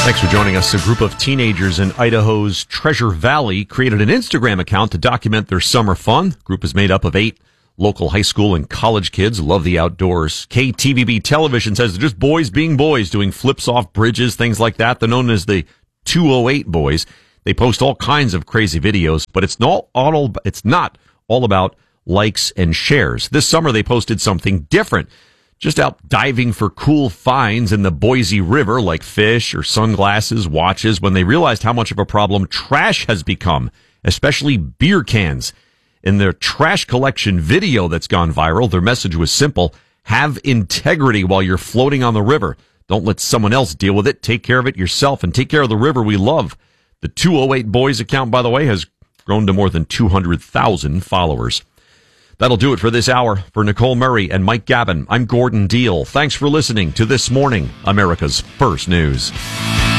Thanks for joining us. A group of teenagers in Idaho's Treasure Valley created an Instagram account to document their summer fun. The group is made up of 8 local high school and college kids who love the outdoors. KTVB Television says they're just boys being boys, doing flips off bridges, things like that. They're known as the 208 Boys. They post all kinds of crazy videos, but it's not all about likes and shares. This summer they posted something different. Just out diving for cool finds in the Boise River, like fish or sunglasses, watches, when they realized how much of a problem trash has become, especially beer cans. In their trash collection video that's gone viral, their message was simple: have integrity while you're floating on the river. Don't let someone else deal with it. Take care of it yourself and take care of the river we love. The 208 Boys account, by the way, has grown to more than 200,000 followers. That'll do it for this hour. For Nicole Murray and Mike Gavin, I'm Gordon Deal. Thanks for listening to This Morning, America's First News.